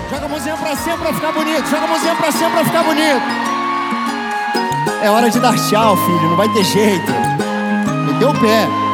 Joga a mãozinha pra cima pra ficar bonito. Joga a mãozinha pra cima pra ficar bonito. É hora de dar tchau, filho. Não vai ter jeito. Meteu o pé.